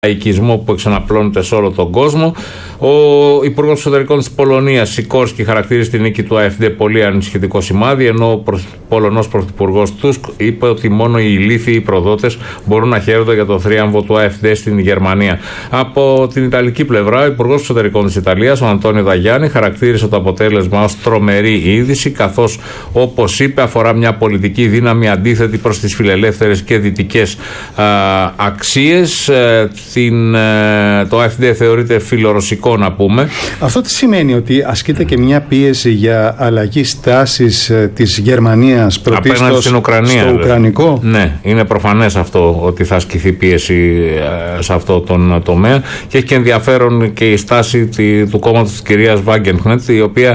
λαϊκισμό που εξαναπλώνεται σε όλο τον κόσμο. Ο Υπουργός Εξωτερικών της Πολωνίας, Σικόρσκι, χαρακτήρισε την νίκη του AfD πολύ ανησυχητικό σημάδι, ενώ ο Πολωνός Πρωθυπουργός Τούσκ είπε ότι μόνο οι ηλίθιοι προδότες μπορούν να χαίρονται για το θρίαμβο του AfD στην Γερμανία. Από την Ιταλική πλευρά, ο Υπουργός Εξωτερικών της Ιταλίας, ο Αντώνιο Ταγιάννη, χαρακτήρισε το αποτέλεσμα ως τρομερή είδηση, καθώς, όπως είπε, αφορά μια πολιτική δύναμη αντίθετη προς τις φιλελεύθερες και δυτικές αξίες. Το AfD θεωρείται φιλορωσικό, να πούμε. Αυτό τι σημαίνει, ότι ασκείται και μια πίεση για αλλαγή στάσης της Γερμανίας πρωτίστως στο ουκρανικό? Ναι, είναι προφανές αυτό, ότι θα ασκηθεί πίεση σε αυτό τον τομέα, και έχει και ενδιαφέρον και η στάση του κόμματος της κυρίας Βάγκενχνετ, η οποία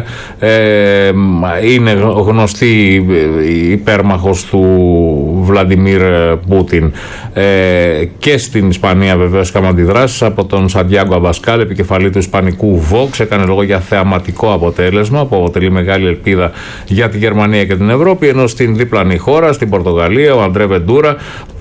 είναι γνωστή υπέρμαχος του Βλαντιμίρ Πούτιν. Και στην Ισπανία βεβαίως είχαμε αντιδράσεις από τον Σαντιάγκο Αμπασκάλ, επικεφαλή του Ισπανικού Vox. Έκανε λόγο για θεαματικό αποτέλεσμα που αποτελεί μεγάλη ελπίδα για τη Γερμανία και την Ευρώπη, ενώ στην δίπλανη χώρα, στην Πορτογαλία, ο Αντρέ Βεντούρα,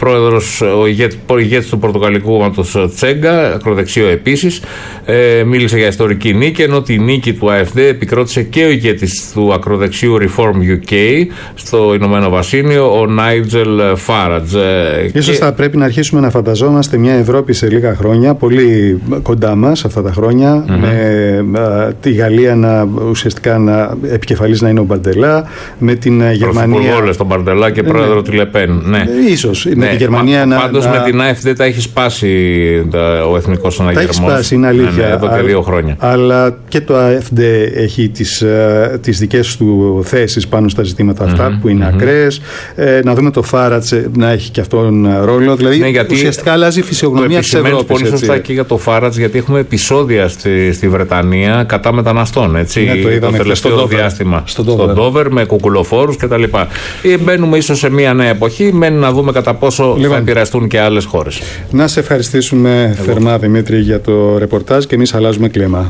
ο ηγέτης του Πορτογαλικού κόμματος Τσέγκα, ακροδεξιό επίσης, μίλησε για ιστορική νίκη, ενώ τη νίκη του AfD επικρότησε και ο ηγέτης του ακροδεξιού Reform UK στο Ηνωμένο Βασίλειο, ο Νάιτζελ Φάρατζ. Ίσως θα πρέπει να αρχίσουμε να φανταζόμαστε μια Ευρώπη σε λίγα χρόνια, πολύ κοντά μας αυτά τα χρόνια, με τη Γαλλία ουσιαστικά επικεφαλής να είναι ο Μπαντελά, με την Γερμανία. Πρωθυπουργό τον Μπαντελά και πρόεδρο τη Λεπέν. Ναι. Ίσως. Με τη Γερμανία πάντως με την AfD τα έχει σπάσει ο εθνικός αναγερμός. Τα έχει σπάσει, είναι αλήθεια. Εδώ και 2 χρόνια. Αλλά και το AfD έχει τις δικές του θέσεις πάνω στα ζητήματα αυτά, που είναι ακραίες. Να δούμε το Φάρατς να έχει και αυτόν ρόλο. Δηλαδή, ουσιαστικά αλλάζει η φυσιογνωμία της Ευρώπης. Πολύ σωστά και για το Φάρατς, γιατί έχουμε επεισόδια στη Βρετανία κατά μεταναστών. Έτσι, ναι, το τελευταίο διάστημα. Στον Ντόβερ με κουκουλοφόρους κτλ. Μπαίνουμε ίσως σε μια νέα εποχή. Μένει να δούμε κατά πόσο θα επηρεαστούν και άλλες χώρες. Να σε ευχαριστήσουμε θερμά, Δημήτρη, για το ρεπορτάζ, και εμείς αλλάζουμε κλίμα.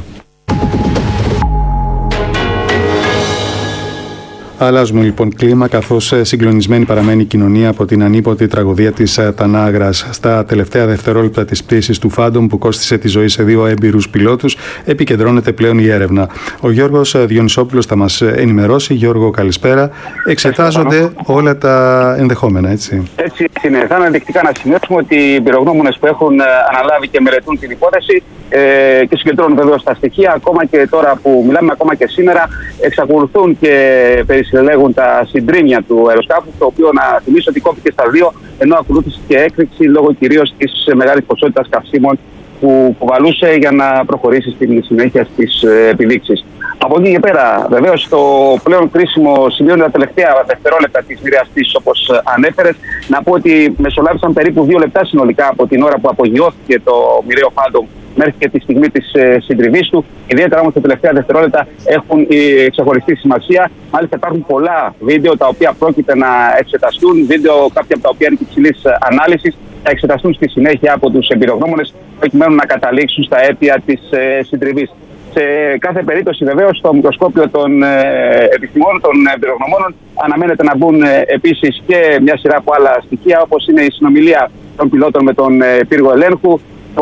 Αλλάζουμε λοιπόν κλίμα, καθώς συγκλονισμένη παραμένει η κοινωνία από την ανίποτη τραγωδία της Τανάγρας. Στα τελευταία δευτερόλεπτα της πτήσης του Phantom, που κόστισε τη ζωή σε 2 έμπειρους πιλότους, επικεντρώνεται πλέον η έρευνα. Ο Γιώργος Διονυσόπουλος θα μας ενημερώσει. Γιώργο, καλησπέρα. Εξετάζονται όλα τα ενδεχόμενα, έτσι? Έτσι είναι. Θα είναι ενδεικτικά να σημειώσουμε ότι οι εμπειρογνώμονες που έχουν αναλάβει και μελετούν την υπόθεση και συγκεντρώνουν βεβαίως τα στοιχεία, ακόμα και τώρα που μιλάμε, ακόμα και σήμερα, εξακολουθούν και περισυλλέγουν τα συντρίμμια του αεροσκάφου, το οποίο, να θυμίσω, ότι κόπηκε στα 2, ενώ ακολούθησε και έκρηξη λόγω κυρίως της μεγάλης ποσότητας καυσίμων που κουβαλούσε για να προχωρήσει στην συνέχεια στις επιδείξεις. Από εκεί και πέρα, βεβαίως, το πλέον κρίσιμο σημείο είναι τα τελευταία δευτερόλεπτα της μοιραίας πτήσης, όπως ανέφερες. Να πω ότι μεσολάβησαν περίπου 2 λεπτά συνολικά από την ώρα που απογειώθηκε το μοιραίο Phantom μέχρι και τη στιγμή της συντριβής του. Ιδιαίτερα όμως τα τελευταία δευτερόλεπτα έχουν ξεχωριστή σημασία. Μάλιστα υπάρχουν πολλά βίντεο τα οποία πρόκειται να εξεταστούν, βίντεο κάποια από τα οποία είναι υψηλής ανάλυσης, θα εξεταστούν στη συνέχεια από τους εμπειρογνώμονες προκειμένου να καταλήξουν στα αίτια της συντριβής. Σε κάθε περίπτωση, βεβαίως, στο μικροσκόπιο των επιστημόνων, των εμπειρογνωμόνων, αναμένεται να μπουν επίσης και μια σειρά από άλλα στοιχεία, όπως είναι η συνομιλία των πιλότων με τον πύργο ελέγχου,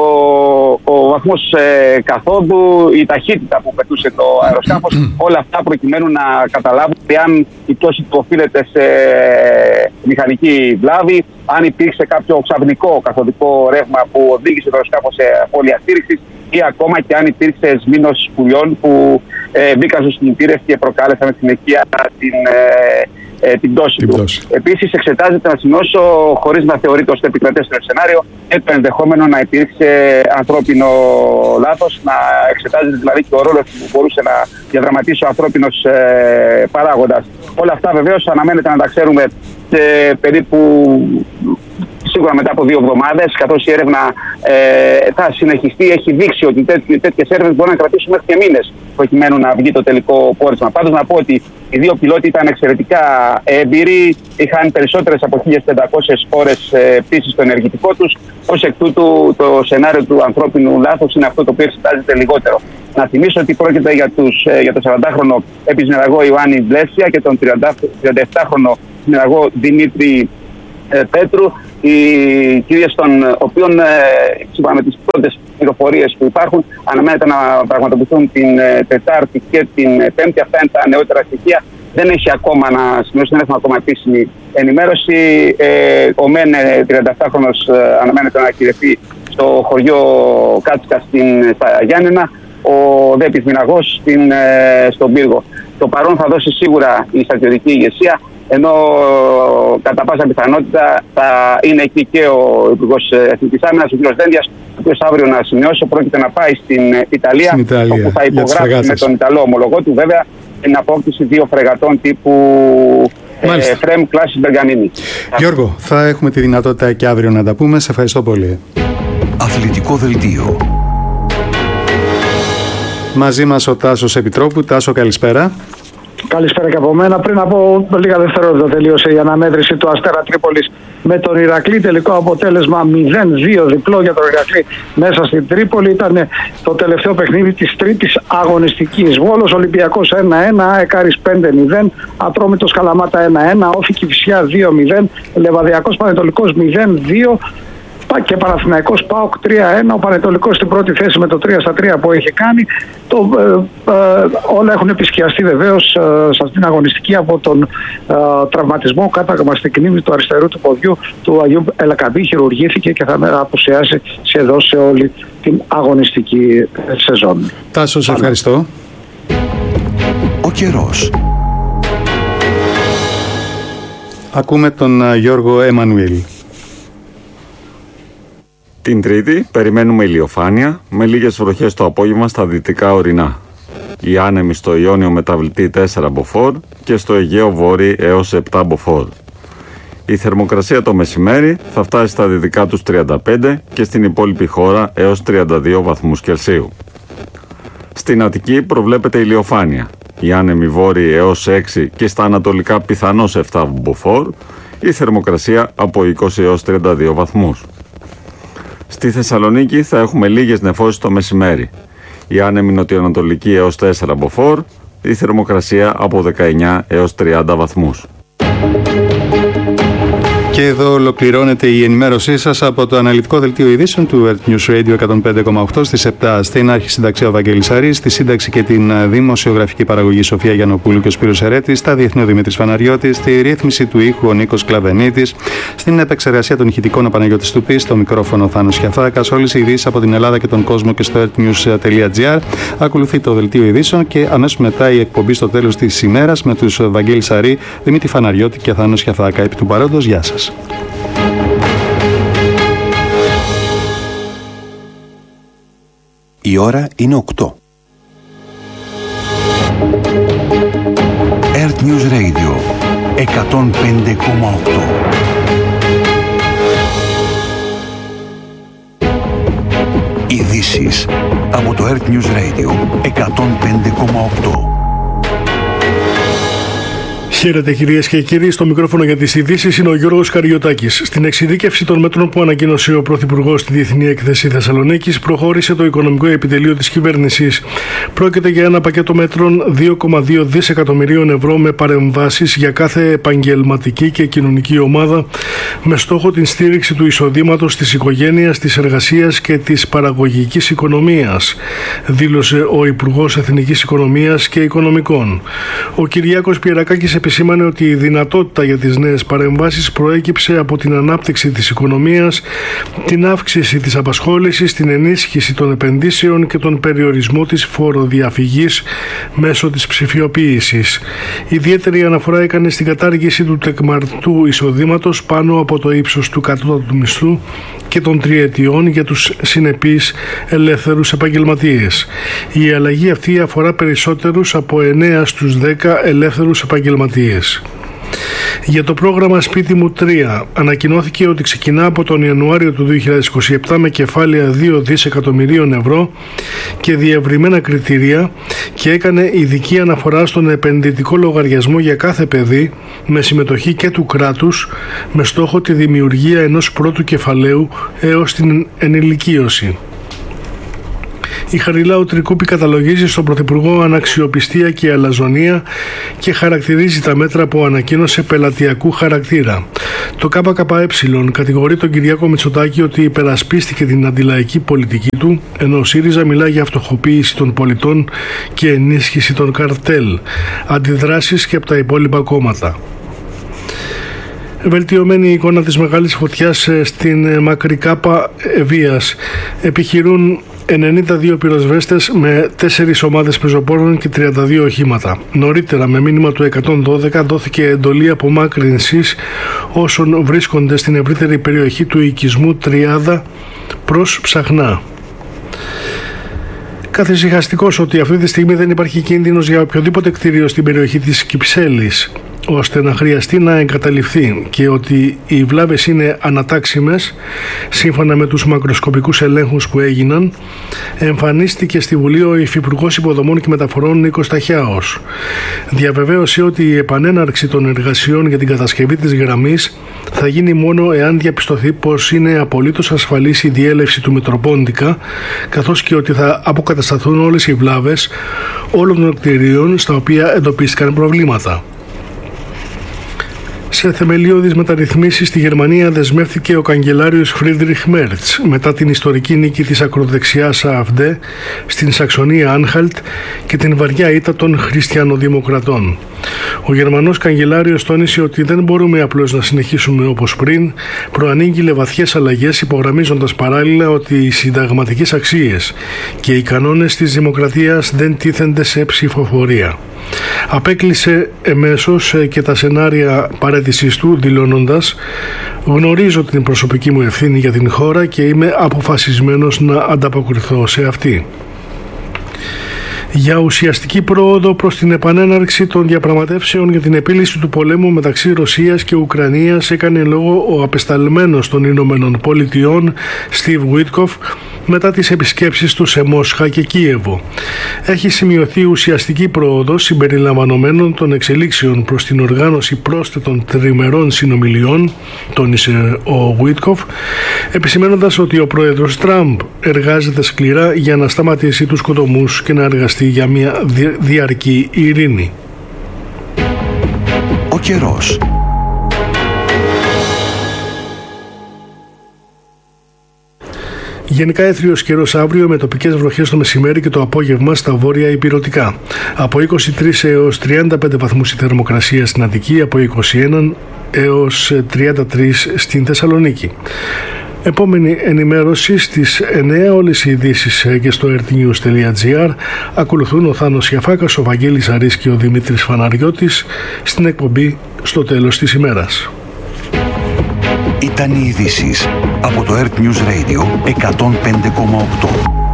ο βαθμός καθόδου, η ταχύτητα που πετούσε το αεροσκάφος, όλα αυτά προκειμένου να καταλάβουν αν η πτώση του οφείλεται σε μηχανική βλάβη, αν υπήρξε κάποιο ξαφνικό καθοδικό ρεύμα που οδήγησε το αεροσκάφος σε απώλεια στήριξης, ή ακόμα και αν υπήρξε σμήνωση πουλιών που μπήκαν στους κινητήρες και προκάλεσαν στη συνεχεία την πτώση του. Επίσης, εξετάζεται, να σημειώσω, χωρίς να θεωρείται ως το επικρατέστερο σενάριο, και το ενδεχόμενο να υπήρξε ανθρώπινο λάθος, να εξετάζεται δηλαδή και ο ρόλος που μπορούσε να διαδραματίσει ο ανθρώπινος παράγοντας. Όλα αυτά βεβαίως αναμένεται να τα ξέρουμε σε περίπου, σίγουρα μετά από 2 εβδομάδες, καθώς η έρευνα θα συνεχιστεί. Έχει δείξει ότι τέτοιες έρευνες μπορεί να κρατήσουν μέχρι και μήνες προκειμένου να βγει το τελικό πόρισμα. Πάντως, να πω ότι οι 2 πιλότοι ήταν εξαιρετικά έμπειροι, είχαν περισσότερες από 1.500 ώρες πτήσης στο ενεργητικό τους. Ως εκ τούτου, το σενάριο του ανθρώπινου λάθους είναι αυτό το οποίο εξετάζεται λιγότερο. Να θυμίσω ότι πρόκειται για τον 40χρονο επισμηναγό Ιωάννη Βλέσια και τον 37χρονο επισμηναγό Δημήτρη Πέτρου, οι κυρίες των οποίων, σύμφωνα με τις πρώτες πληροφορίες που υπάρχουν, αναμένεται να πραγματοποιηθούν την Τετάρτη και την Πέμπτη. Αυτά είναι τα νεότερα στοιχεία. Δεν έχει ακόμα δεν έχουμε ακόμα επίσημη ενημέρωση. Ο ΜΕΝ 37χρονος αναμένεται να ακυρευτεί στο χωριό Κάτσικα στα Γιάννενα, ο δε Πυθμηναγός στον Πύργο. Το παρόν θα δώσει σίγουρα η στρατιωτική ηγεσία, ενώ κατά πάσα πιθανότητα θα είναι εκεί και ο Υπουργός Εθνικής Άμυνας, ο κ. Δένδιας, ο οποίος αύριο να σημειώσω πρόκειται να πάει στην Ιταλία, όπου θα υπογράψει με τον Ιταλό ομολογό του βέβαια την απόκτηση 2 φρεγατών τύπου Φρέμ κλάσης Μπεργαμίνη. Γιώργο, θα έχουμε τη δυνατότητα και αύριο να τα πούμε. Σε ευχαριστώ πολύ. Αθλητικό δελτίο. Μαζί μας ο Τάσος Επιτρόπου. Τάσο, καλησπέρα. Καλησπέρα και από μένα. Πριν από λίγα δευτερόλεπτα τελείωσε η αναμέτρηση του Αστέρα Τρίπολης με τον Ηρακλή. Τελικό αποτέλεσμα 0-2, διπλό για τον Ηρακλή μέσα στην Τρίπολη. Ήταν το τελευταίο παιχνίδι της τρίτης αγωνιστικής. Βόλος Ολυμπιακός 1-1, Αεκάρης 5-0, Ατρόμητος Καλαμάτα 1-1, Όφη Κηφισιά 2-0, Λεβαδιακός Πανετολικός 0-2. Και Παναθηναϊκός ΠΑΟΚ 3-1, ο Πανετολικός στην πρώτη θέση με το 3-3 που έχει κάνει. Όλα έχουν επισκιαστεί βεβαίως σε αυτήν την αγωνιστική από τον τραυματισμό κάταγμα στην κνήμη του αριστερού του ποδιού του Αγιούμπ Ελακαμπή. Χειρουργήθηκε και θα απουσιάσει σχεδόν σε όλη την αγωνιστική σεζόν. Τάσο, σε ευχαριστώ. Ο καιρός. Ακούμε τον Γιώργο Εμμανουήλ. Την Τρίτη περιμένουμε ηλιοφάνεια με λίγες βροχές το απόγευμα στα δυτικά ορεινά. Οι άνεμοι στο Ιόνιο μεταβλητή 4 μποφόρ και στο Αιγαίο Βόρειο έως 7 μποφόρ. Η θερμοκρασία το μεσημέρι θα φτάσει στα δυτικά τους 35 και στην υπόλοιπη χώρα έως 32 βαθμούς Κελσίου. Στην Αττική προβλέπεται ηλιοφάνεια. Οι άνεμοι βόρειοι έως 6 και στα ανατολικά πιθανώς 7 μποφόρ. Η θερμοκρασία από 20 έως 32 βαθμούς. Στη Θεσσαλονίκη θα έχουμε λίγες νεφώσεις το μεσημέρι. Η άνεμη νοτιοανατολική έως 4 μποφόρ, η θερμοκρασία από 19 έως 30 βαθμούς. Και εδώ ολοκληρώνεται η ενημέρωσή σας από το αναλυτικό δελτίο ειδήσεων του Earth News Radio 105,8 στις 7. Στην αρχισυνταξία ο Βαγγέλης Αρής, στη σύνταξη και την δημοσιογραφική παραγωγή Σοφία Γιαννοπούλου και ο Σπύρος Ερέτης, στα διεθνή ο Δημήτρης Φαναριώτης, στη ρύθμιση του ήχου ο Νίκος Κλαβενίτης, στην επεξεργασία των ηχητικών ο Παναγιώτης Τουπής, στο μικρόφωνο Θάνος Χιαφάκας. Όλες οι ειδήσεις από την Ελλάδα και τον κόσμο και στο earthnews.gr. Ακολουθεί το δελτίο ειδήσεων και αμέσως μετά η εκπομπή στο τέλος της ημέρας με τους Βαγγέλης Αρή, Δημήτρη Φαναριώτη και Θάνος Χιαφάκα. Επί του παρόντος, γεια σας. Η ώρα είναι 8. Earth News Radio 105,8. Ειδήσεις από το Earth News Radio 105,8. Χαίρετε κυρίες και κύριοι, στο μικρόφωνο για τις ειδήσεις είναι ο Γιώργος Καριωτάκης. Στην εξειδίκευση των μέτρων που ανακοίνωσε ο Πρωθυπουργός στη Διεθνή Έκθεση Θεσσαλονίκης, προχώρησε το Οικονομικό Επιτελείο της Κυβέρνησης. Πρόκειται για ένα πακέτο μέτρων 2,2 δισεκατομμυρίων ευρώ με παρεμβάσεις για κάθε επαγγελματική και κοινωνική ομάδα, με στόχο την στήριξη του εισοδήματος της οικογένειας, της εργασίας και της παραγωγικής οικονομίας, δήλωσε ο Υπουργός Εθνικής Οικονομίας και Οικονομικών. Ο Κυριάκος Πιερακάκης επισήμανε ότι η δυνατότητα για τις νέες παρεμβάσεις προέκυψε από την ανάπτυξη της οικονομίας, την αύξηση της απασχόλησης, την ενίσχυση των επενδύσεων και τον περιορισμό της φοροδιαφυγής μέσω της ψηφιοποίησης. Ιδιαίτερη αναφορά έκανε στην κατάργηση του τεκμαρτού εισοδήματος πάνω από το ύψος του κατώτατου μισθού και των τριετιών για τους συνεπείς ελεύθερους επαγγελματίες. Η αλλαγή αυτή αφορά περισσότερους από 9 στους 10 ελεύθερους επαγγελματίες. Για το πρόγραμμα Σπίτι μου 3 ανακοινώθηκε ότι ξεκινά από τον Ιανουάριο του 2027 με κεφάλαια 2 δισεκατομμυρίων ευρώ και διευρυμένα κριτήρια και έκανε ειδική αναφορά στον επενδυτικό λογαριασμό για κάθε παιδί με συμμετοχή και του κράτους, με στόχο τη δημιουργία ενός πρώτου κεφαλαίου έως την ενηλικίωση. Η Χαριλάου Τρικούπη καταλογίζει στον Πρωθυπουργό αναξιοπιστία και αλαζονία και χαρακτηρίζει τα μέτρα που ανακοίνωσε πελατειακού χαρακτήρα. Το ΚΚΕ κατηγορεί τον Κυριάκο Μητσοτάκη ότι υπερασπίστηκε την αντιλαϊκή πολιτική του, ενώ ο ΣΥΡΙΖΑ μιλά για φτωχοποίηση των πολιτών και ενίσχυση των καρτέλ. Αντιδράσεις και από τα υπόλοιπα κόμματα. Βελτιωμένη εικόνα της μεγάλης φωτιάς στην Μακρικάπα Βίας. Επιχειρούν 92 πυροσβέστες με 4 ομάδες πεζοπόρων και 32 οχήματα. Νωρίτερα, με μήνυμα του 112, δόθηκε εντολή απομάκρυνσης όσων βρίσκονται στην ευρύτερη περιοχή του οικισμού Τριάδα προς Ψαχνά. Καθησυχαστικός ότι αυτή τη στιγμή δεν υπάρχει κίνδυνος για οποιοδήποτε κτίριο στην περιοχή της Κυψέλης ώστε να χρειαστεί να εγκαταλειφθεί και ότι οι βλάβες είναι ανατάξιμες σύμφωνα με τους μακροσκοπικούς ελέγχους που έγιναν, εμφανίστηκε στη Βουλή ο Υφυπουργός Υποδομών και Μεταφορών Νίκος Ταχιάος. Διαβεβαίωσε ότι η επανέναρξη των εργασιών για την κατασκευή της γραμμής θα γίνει μόνο εάν διαπιστωθεί πως είναι απολύτως ασφαλής η διέλευση του Μητροπόντικα, καθώς και ότι θα αποκατασταθούν όλες οι βλάβες όλων των κτηρίων στα οποία εντοπίστηκαν προβλήματα. Σε θεμελιώδεις μεταρρυθμίσεις στη Γερμανία δεσμεύτηκε ο καγκελάριος Φρίντριχ Μέρτς μετά την ιστορική νίκη της ακροδεξιάς AfD στην Σαξονία Άνχαλτ και την βαριά ήττα των χριστιανοδημοκρατών. Ο Γερμανός καγκελάριος τόνισε ότι δεν μπορούμε απλώς να συνεχίσουμε όπως πριν, προανήγγειλε βαθιές αλλαγές, υπογραμμίζοντας παράλληλα ότι οι συνταγματικές αξίες και οι κανόνες της δημοκρατίας δεν τίθενται σε ψηφοφορία. Απέκλεισε εμέσως και τα σενάρια παραίτησης του, δηλώνοντας «Γνωρίζω την προσωπική μου ευθύνη για την χώρα και είμαι αποφασισμένος να ανταποκριθώ σε αυτή». Για ουσιαστική πρόοδο προς την επανέναρξη των διαπραγματεύσεων για την επίλυση του πολέμου μεταξύ Ρωσίας και Ουκρανίας έκανε λόγο ο απεσταλμένος των Ηνωμένων Πολιτειών Στιβ Γουίτκοφ μετά τις επισκέψεις του σε Μόσχα και Κίεβο. Έχει σημειωθεί ουσιαστική πρόοδος συμπεριλαμβανομένων των εξελίξεων προς την οργάνωση πρόσθετων τριμερών συνομιλιών, τόνισε ο Γουίτκοφ, επισημένοντας ότι ο πρόεδρος Τραμπ εργάζεται σκληρά για να σταματήσει τους σκοτωμούς και να εργαστεί για μια διαρκή ειρήνη. Ο καιρός. Γενικά έθριος καιρός αύριο με τοπικές βροχές το μεσημέρι και το απόγευμα στα βόρεια ηπειρωτικά. Από 23 έως 35 βαθμούς η θερμοκρασία στην Αττική, από 21 έως 33 στην Θεσσαλονίκη. Επόμενη ενημέρωση στις 9, όλες οι ειδήσεις και στο earthnews.gr. Ακολουθούν ο Θάνος Γιαφάκας, ο Βαγγέλης Αρής και ο Δημήτρης Φαναριώτης στην εκπομπή «Στο τέλος της ημέρας». Ήταν οι ειδήσεις από το Earth News Radio 105,8.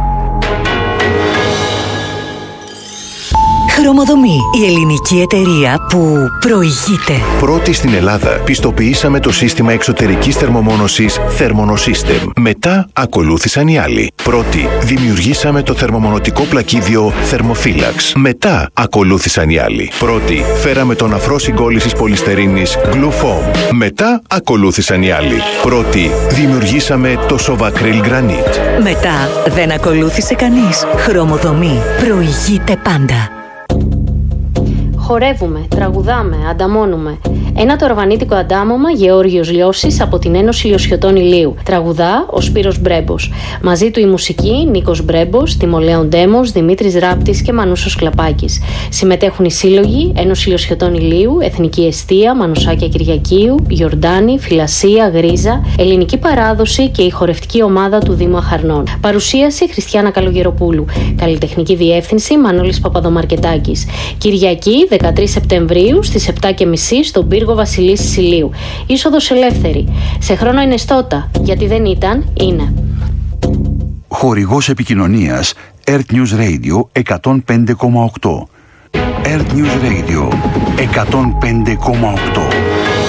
Χρωμοδομή, η ελληνική εταιρεία που προηγείται. Πρώτη στην Ελλάδα πιστοποιήσαμε το σύστημα εξωτερικής θερμομόνωσης Thermonosystem. Μετά ακολούθησαν οι άλλοι. Πρώτη δημιουργήσαμε το θερμομονωτικό πλακίδιο Thermophilax. Μετά ακολούθησαν οι άλλοι. Πρώτη φέραμε τον αφρό συγκόλλησης πολυστερίνης Glufoam. Μετά ακολούθησαν οι άλλοι. Πρώτη δημιουργήσαμε το Sovacryl Granite. Μετά δεν ακολούθησε κανείς. Χρωμοδομή, προηγείται πάντα. Χορεύουμε, τραγουδάμε, ανταμώνουμε. Ένα τορβανίτικο αντάμωμα Γεώργιος Λιώσης από την Ένωση Λιωσιωτών Ηλίου. Τραγουδά ο Σπύρος Μπρέμπος. Μαζί του η μουσική Νίκος Μπρέμπος, Τιμολέων Ντέμος, Δημήτρης Ράπτης και Μανούσος Κλαπάκης. Συμμετέχουν οι σύλλογοι Ένωση Λιωσιωτών Ηλίου, Εθνική Εστία, Μανουσάκια Κυριακίου, Γιορτάνη, Φυλασία, Γρίζα, Ελληνική Παράδοση και η χορευτική ομάδα του Δήμου Αχαρνών. Παρουσίαση Χριστιάνα Καλογεροπούλου. Καλλιτεχνική διεύθυνση Μανώλης Παπαδομαρκετάκης. Κυριακή 13 Σεπτεμβρίου στις 7:30 στον πύργο Βασιλής Σιλίου. Είσοδος ελεύθερη. Σε χρόνο ενεστώτα, γιατί δεν ήταν, είναι. Χορηγός επικοινωνίας Earth News Radio 105,8. Earth News Radio 105,8.